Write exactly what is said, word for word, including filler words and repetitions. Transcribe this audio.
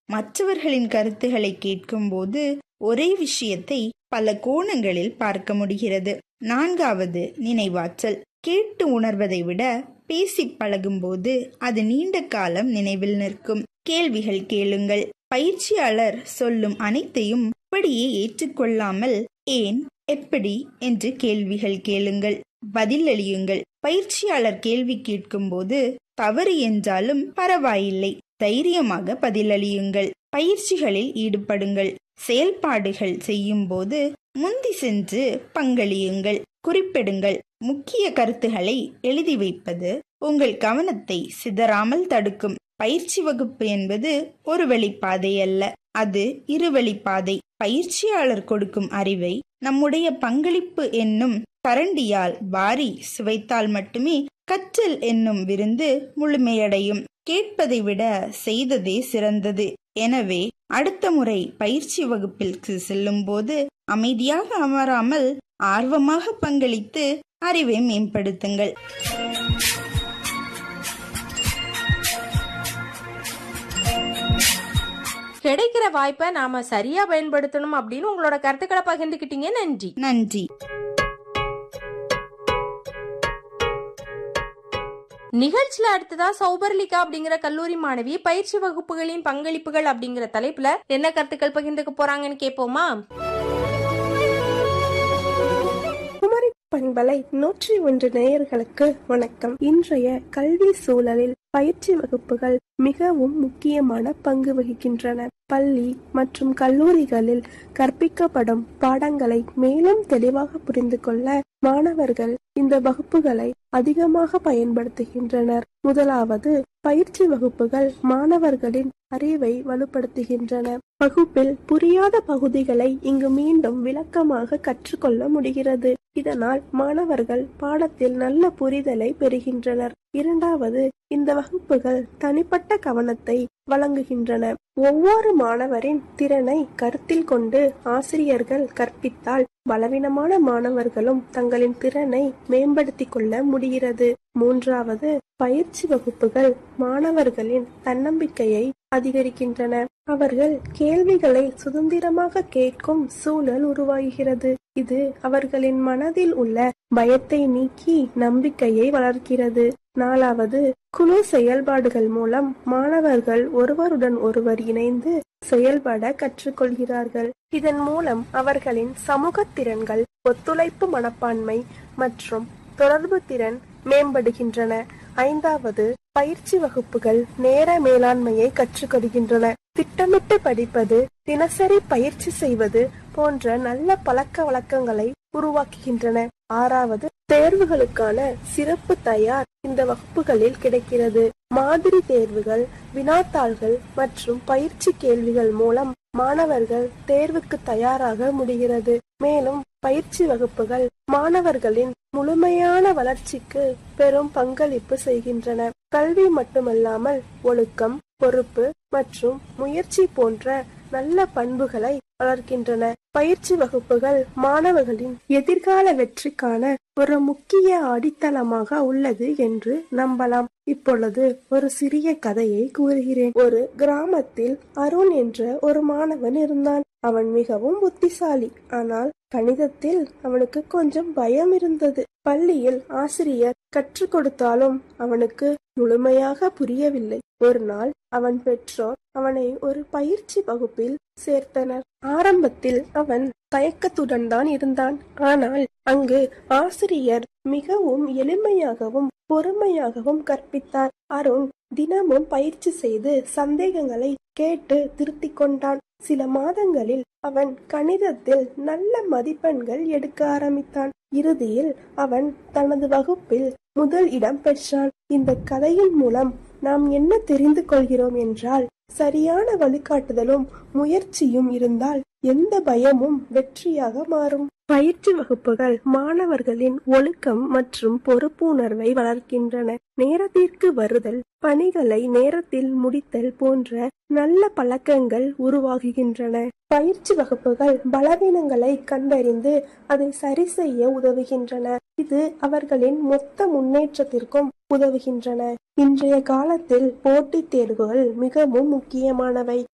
மற்றவர்களின் கருத்துக்களை கேட்கும்போது ஒரே விஷயத்தை பல கோணங்களில் பார்க்க முடிகிறது. நான்காவது, நினைவாற்றல். கேட்டு உணர்வதை விட பேசி பழகும்போது அது நீண்ட காலம் நினைவில் நிற்கும். கேள்விகள் கேளுங்கள். பயிற்சியாளர் சொல்லும் அனைத்தையும் அப்படியே ஏற்றுக்கொள்ளாமல் ஏன், எப்படி என்று கேள்விகள் கேளுங்கள். பதில் அளியுங்கள். பயிற்சியாளர் கேள்வி கேட்கும் போது தவறு என்றாலும் பரவாயில்லை, தைரியமாக பதிலளியுங்கள். பயிற்சிகளில் ஈடுபடுங்கள். செயல்பாடுகள் செய்யும் போது முந்தி சென்று பங்களியுங்கள். குறிப்பிடுங்கள். முக்கிய கருத்துக்களை எழுதி வைப்பது உங்கள் கவனத்தை சிதறாமல் தடுக்கும். பயிற்சி வகுப்பு என்பது ஒரு வழிப்பாதை அல்ல, அது இருவழிப்பாதை. பயிற்சியாளர் கொடுக்கும் அறிவை நம்முடைய பங்களிப்பு என்னும் கரண்டியால் வாரி சுவைத்தால் மட்டுமே கற்றல் என்னும் விருந்து முழுமையடையும். கேட்பதை விட செய்ததே சிறந்தது. எனவே அடுத்த முறை பயிற்சி வகுப்பிற்கு செல்லும் போது அமைதியாக அமராமல் ஆர்வமாக பங்களித்து அறிவை மேம்படுத்துங்கள். கிடைக்கிற வாய்ப்பை நாம சரியா பயன்படுத்தணும் அப்படின்னு உங்களோட கருத்துக்களை பகிர்ந்துக்கிட்டீங்க. நன்றி. நன்றி. நிகழ்ச்சியில அடுத்ததா சௌபர்லிகா அப்படிங்கிற கல்லூரி மாணவி பயிற்சி வகுப்புகளின் பங்களிப்புகள் அப்படிங்கிற தலைப்புல என்ன கருத்துக்கள் பகிர்ந்துக்க போறாங்கன்னு கேட்போமா? குமரி பண்பலை நூற்றி ஒன்று நேயர்களுக்கு வணக்கம். இன்றைய கல்வி சூழலில் பயிற்சி வகுப்புகள் மிகவும் முக்கியமான பங்கு வகிக்கின்றன. பள்ளி மற்றும் கல்லூரிகளில் கற்பிக்கப்படும் பாடங்களை மேலும் தெளிவாக புரிந்து கொள்ள மாணவர்கள் இந்த வகுப்புகளை அதிகமாக பயன்படுத்துகின்றனர். முதலாவது, பயிற்சி வகுப்புகள் மாணவர்களின் அறிவை வலுப்படுத்துகின்றன. வகுப்பில் புரியாத பகுதிகளை இங்கு மீண்டும் விளக்கமாக கற்றுக்கொள்ள முடிகிறது. இதனால் மாணவர்கள் பாடத்தில் நல்ல புரிதலை பெறுகின்றனர். இரண்டாவது, இந்த வகுப்புகள் தனிப்பட்ட கவனத்தை வழங்குகின்றன. ஒவ்வொரு மாணவரின் திறனை கருத்தில் கொண்டு ஆசிரியர்கள் கற்பித்தால் பலவீனமான மாணவர்களும் தங்களின் திறனை மேம்படுத்திக் கொள்ள முடிகிறது. மூன்றாவது, பயிற்சி வகுப்புகள் மாணவர்களின் தன்னம்பிக்கையை அதிகரிக்கின்றன. அவர்கள் கேள்விகளை சுதந்திரமாக கேட்கும் சூழல் உருவாகிறது. இது அவர்களின் மனதில் உள்ள பயத்தை நீக்கி நம்பிக்கையை வளர்க்கிறது. நாலாவது, குழு செயல்பாடுகள் மூலம் மாணவர்கள் ஒருவருடன் ஒருவர் இணைந்து செயல்பட கற்றுக்கொள்கிறார்கள். இதன் மூலம் அவர்களின் சமூக திறன்கள், ஒத்துழைப்பு மனப்பான்மை மற்றும் தொடர்பு திறன் மேம்படுகின்றன. ஐந்தாவது, பயிற்சி வகுப்புகள் நேர மேலாண்மையை கற்றுக்கொள்கின்றன. திட்டமிட்டு படிப்பது, தினசரி பயிற்சி செய்வது போன்ற நல்ல பழக்க வழக்கங்களை உருவாக்குகின்றன. ஆறாவது, தேர்வுகளுக்கான சிறப்பு தயார் இந்த வகுப்புகளில் கிடைக்கிறது. மாதிரி தேர்வுகள், வினாத்தாள்கள் மற்றும் பயிற்சி கேள்விகள் மூலம் மாணவர்கள் தேர்வுக்கு தயாராக முடிகிறது. மேலும் பயிற்சி வகுப்புகள் மாணவர்களின் முழுமையான வளர்ச்சிக்கு பெரும் பங்களிப்பு செய்கின்றன. கல்வி மட்டுமல்லாமல் ஒழுக்கம், பொறுப்பு மற்றும் முயற்சி போன்ற நல்ல பண்புகளை வளர்க்கின்றன. பயிற்சி வகுப்புகள் மாணவர்களின் எதிர்கால வெற்றிக்கான ஒரு முக்கிய அடித்தளமாக உள்ளது என்று நம்பலாம். இப்பொழுது ஒரு சிறிய கதையை கூறுகிறேன். ஒரு கிராமத்தில் அருண் என்ற ஒரு மாணவன் இருந்தான். அவன் மிகவும் புத்திசாலி. ஆனால் கணிதத்தில் அவனுக்கு கொஞ்சம் பயம் இருந்தது. பள்ளியில் ஆசிரியர் கற்றுக் கொடுத்தாலும் அவனுக்கு முழுமையாக புரியவில்லை. ஒரு நாள் அவன் பெற்றோர் அவனை ஒரு பயிற்சி வகுப்பில் சேர்த்தனர். ஆரம்பத்தில் அவன் தயக்கத்துடன் தான் இருந்தான். ஆனால் அங்கு ஆசிரியர் மிகவும் எளிமையாகவும் பொறுமையாகவும் கற்பித்தார். அருண் தினமும் பயிற்சி செய்து சந்தேகங்களை கேட்டு திருத்திக் கொண்டான். சில மாதங்களில் அவன் கணிதத்தில் நல்ல மதிப்பெண்கள் எடுக்க ஆரம்பித்தான். இறுதியில் அவன் தனது வகுப்பில் முதல் இடம் பெற்றான். இந்த கதையின் மூலம் நாம் என்ன தெரிந்து கொள்கிறோம் என்றால், சரியான வழிகாட்டுதலும் முயற்சியும் இருந்தால் எந்த பயமும் வெற்றியாக மாறும். பயிற்சி வகுப்புகள் மாணவர்களின் ஒழுக்கம் மற்றும் பொறுப்பு உணர்வை வளர்க்கின்றன. நேரத்திற்கு வருதல், பணிகளை நேரத்தில் முடித்தல் போன்ற நல்ல பழக்கங்கள் உருவாகுகின்றன. பயிற்சி வகுப்புகள் பலவீனங்களை கண்டறிந்து அதை சரி செய்ய உதவுகின்றன. இது அவர்களின் மொத்த முன்னேற்றத்திற்கும் உதவுகின்றன. இன்றைய காலத்தில் போட்டித் தேர்வுகள் மிகவும் முக்கியமானவை.